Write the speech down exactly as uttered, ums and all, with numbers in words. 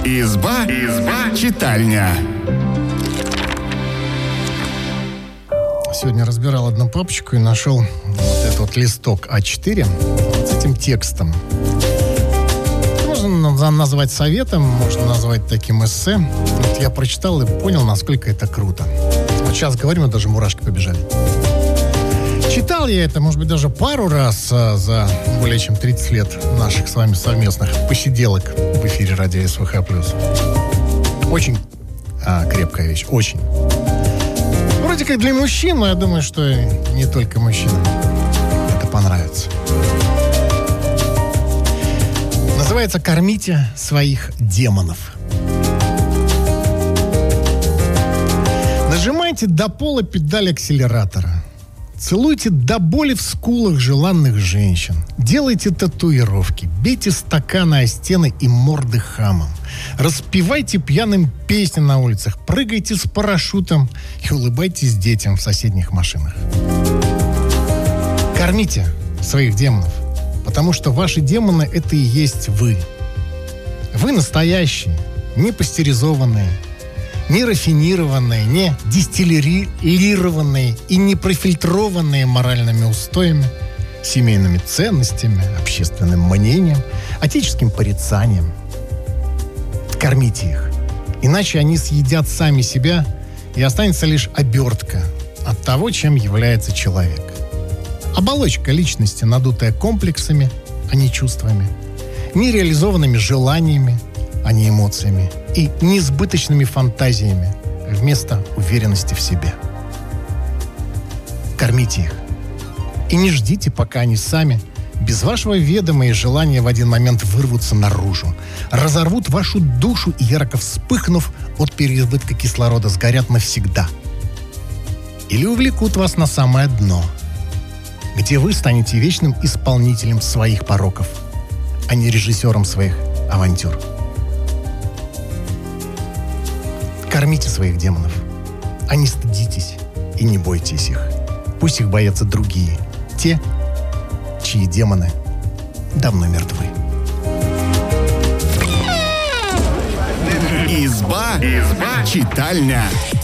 Изба, изба, читальня. Сегодня разбирал одну папочку и нашел вот этот вот листок а четыре вот с этим текстом. Можно назвать советом, можно назвать таким эссе. Вот я прочитал и понял, насколько это круто. Вот сейчас говорим, и даже мурашки побежали. Читал я это, может быть, даже пару раз а, за более чем тридцать лет наших с вами совместных посиделок в эфире радио СВХ+. Очень а, крепкая вещь, очень. Вроде как для мужчин, но я думаю, что и не только мужчинам это понравится. Называется «Кормите своих демонов». Нажимайте до пола педаль акселератора. Целуйте до боли в скулах желанных женщин. Делайте татуировки. Бейте стаканы о стены и морды хамам. Распевайте пьяным песни на улицах. Прыгайте с парашютом и улыбайтесь детям в соседних машинах. Кормите своих демонов, потому что ваши демоны — это и есть вы. Вы настоящие, не пастеризованные, не рафинированные, не дистиллированные и не профильтрованные моральными устоями, семейными ценностями, общественным мнением, отеческим порицанием. Кормите их, иначе они съедят сами себя, и останется лишь обертка от того, чем является человек. Оболочка личности, надутая комплексами, а не чувствами, нереализованными желаниями, а не эмоциями, и несбыточными фантазиями вместо уверенности в себе. Кормите их. И не ждите, пока они сами, без вашего ведома и желания, в один момент вырвутся наружу, разорвут вашу душу и, ярко вспыхнув от переизбытка кислорода, сгорят навсегда. Или увлекут вас на самое дно, где вы станете вечным исполнителем своих пороков, а не режиссером своих авантюр. Кормите своих демонов, а не стыдитесь и не бойтесь их. Пусть их боятся другие, те, чьи демоны давно мертвы. Изба, изба, читальня.